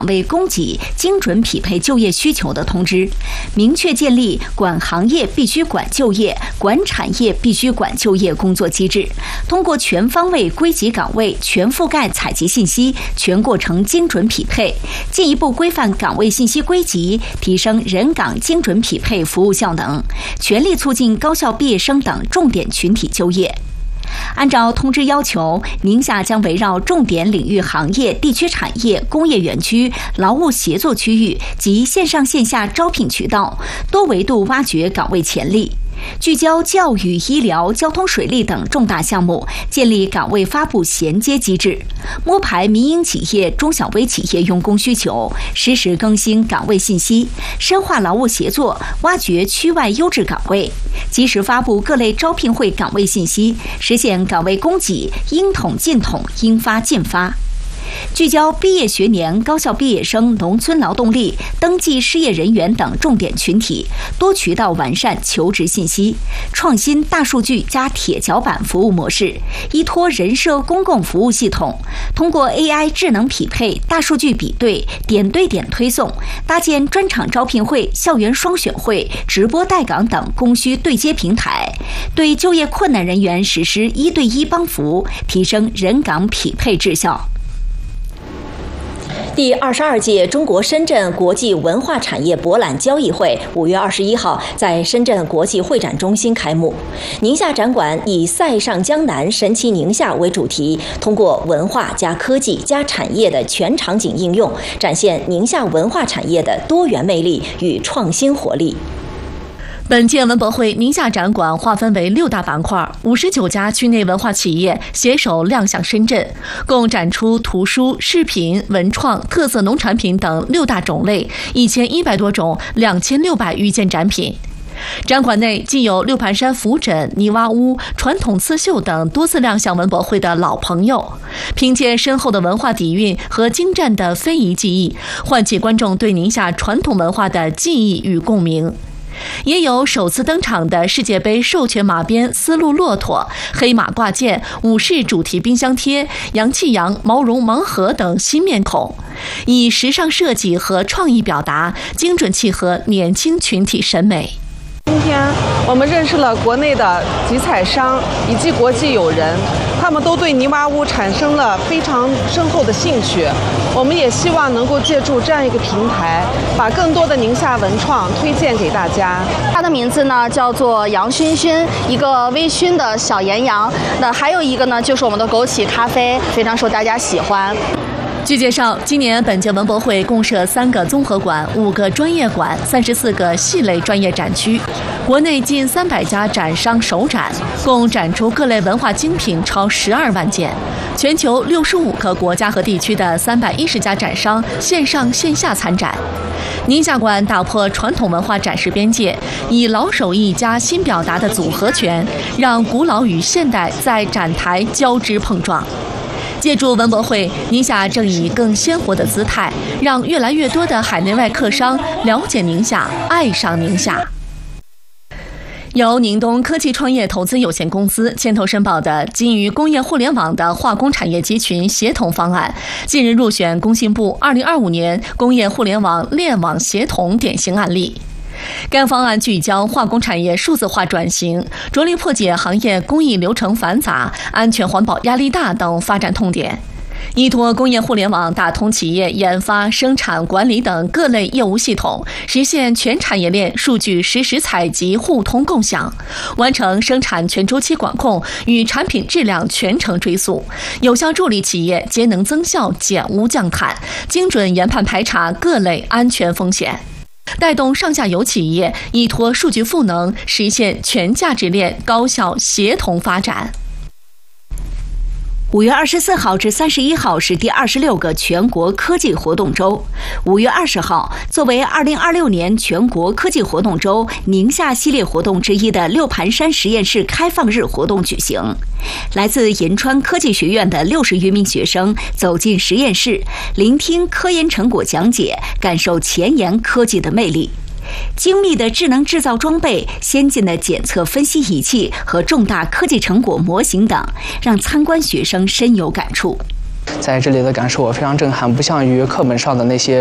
为供给精准匹配就业需求的通知，明确建立管行业必须管就业、管产业必须管就业工作机制，通过全方位归集岗位全覆盖采集信息、全过程精准匹配，进一步规范岗位信息归集，提升人岗精准匹配服务效能，全力促进高校毕业生等重点群体就业。按照通知要求，宁夏将围绕重点领域行业、地区产业、工业园区、劳务协作区域及线上线下招聘渠道，多维度挖掘岗位潜力。聚焦教育、医疗、交通水利等重大项目，建立岗位发布衔接机制，摸排民营企业、中小微企业用工需求，实时更新岗位信息，深化劳务协作，挖掘区外优质岗位，及时发布各类招聘会岗位信息，实现岗位供给应统尽统、应发尽发。聚焦毕业学年高校毕业生、农村劳动力、登记失业人员等重点群体，多渠道完善求职信息，创新大数据加铁脚板服务模式，依托人社公共服务系统，通过 AI 智能匹配、大数据比对、点对点推送，搭建专场招聘会、校园双选会、直播带岗等供需对接平台，对就业困难人员实施1对1帮扶，提升人岗匹配质效。第22届中国深圳国际文化产业博览交易会5月21号在深圳国际会展中心开幕。宁夏展馆以"塞上江南，神奇宁夏"为主题，通过文化加科技加产业的全场景应用，展现宁夏文化产业的多元魅力与创新活力。本届文博会宁夏展馆划分为6大板块，59家区内文化企业携手亮相深圳，共展出图书、视频、文创、特色农产品等6大种类，1100多种，2600余件展品。展馆内既有六盘山浮枕、泥洼屋、传统刺绣等多次亮相文博会的老朋友，凭借深厚的文化底蕴和精湛的非遗技艺，唤起观众对宁夏传统文化的记忆与共鸣。也有首次登场的世界杯授权马鞭、丝路骆驼、黑马挂件、武士主题冰箱贴、洋气羊、毛绒盲盒等新面孔，以时尚设计和创意表达，精准契合年轻群体审美。 今天我们认识了国内的集采商以及国际友人，他们都对泥洼屋产生了非常深厚的兴趣。我们也希望能够借助这样一个平台，把更多的宁夏文创推荐给大家。 它的名字呢叫做杨熏熏，一个微醺的小岩羊。那还有一个呢就是我们的枸杞咖啡，非常受大家喜欢。 据介绍，今年本届文博会共设3个综合馆、5个专业馆、34个系类专业展区，国内近300家展商首展，共展出各类文化精品超12万件。全球65个国家和地区的310家展商线上线下参展。宁夏馆打破传统文化展示边界，以老手艺加新表达的组合拳，让古老与现代在展台交织碰撞。借助文博会，宁夏正以更鲜活的姿态，让越来越多的海内外客商了解宁夏，爱上宁夏。由宁东科技创业投资有限公司牵头申报的基于工业互联网的化工产业集群协同方案，近日入选工信部2025年工业互联网链网协同典型案例。该方案聚焦化工产业数字化转型，着力破解行业工艺流程繁杂、安全环保压力大等发展痛点，依托工业互联网打通企业研发、生产管理等各类业务系统，实现全产业链数据实时采集、互通共享，完成生产全周期管控与产品质量全程追溯，有效助力企业节能增效、减污降碳，精准研判排查各类安全风险，带动上下游企业依托数据赋能，实现全价值链高效协同发展。5月24号至31号是第26个全国科技活动周。5月20号，作为2026年全国科技活动周宁夏系列活动之一的六盘山实验室开放日活动举行。来自银川科技学院的60余名学生走进实验室，聆听科研成果讲解，感受前沿科技的魅力。精密的智能制造装备、先进的检测分析仪器和重大科技成果模型等，让参观学生深有感触。 在这里的感受我非常震撼，不像于课本上的那些